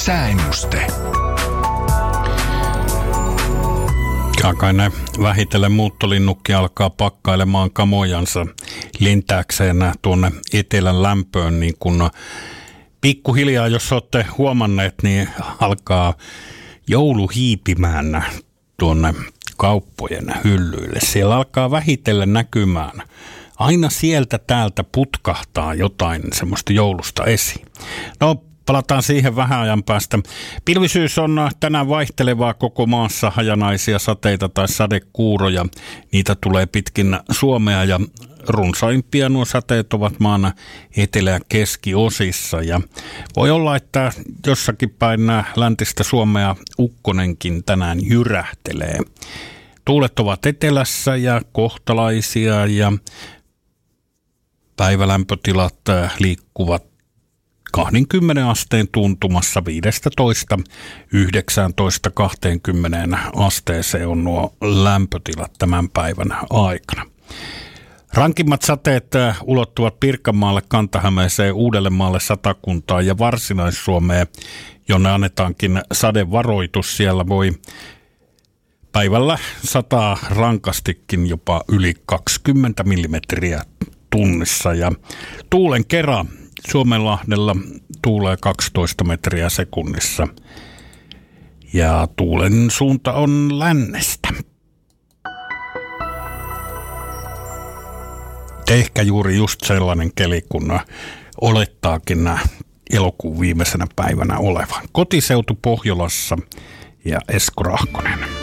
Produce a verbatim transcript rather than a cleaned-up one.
Sääennuste. Kai vähitellen muuttolinnukki alkaa pakkailemaan kamojansa lentääkseen tuonne etelän lämpöön, niin kun pikkuhiljaa, jos olette huomanneet, niin alkaa joulu hiipimään tuonne kauppojen hyllyille. Siellä alkaa vähitellen näkymään. Aina sieltä täältä putkahtaa jotain semmoista joulusta esiin. No, palataan siihen vähän ajan päästä. Pilvisyys on tänään vaihtelevaa koko maassa, hajanaisia sateita tai sadekuuroja. Niitä tulee pitkin Suomea ja runsaimpia nuo sateet ovat maan etelä- ja keskiosissa. Ja voi olla, että jossakin päin läntistä Suomea ukkonenkin tänään jyrähtelee. Tuulet ovat etelässä ja kohtalaisia ja päivälämpötilat liikkuvat kaksikymmentä asteen tuntumassa viisitoista yhdeksäntoista kaksikymmentä asteeseen on nuo lämpötilat tämän päivän aikana. Rankimmat sateet ulottuvat Pirkanmaalle, Kanta-Hämeeseen, Uudellemaalle, Satakuntaan ja Varsinais-Suomeen, jonne annetaankin sadevaroitus. Siellä voi päivällä sataa rankastikin jopa yli kaksikymmentä millimetriä tunnissa ja tuulen kera Suomenlahdella tuulee kaksitoista metriä sekunnissa ja tuulen suunta on lännestä. Ehkä juuri just sellainen keli, kun olettaakin elokuun viimeisenä päivänä olevan. Kotiseutu Pohjolassa ja Esko Rahkonen.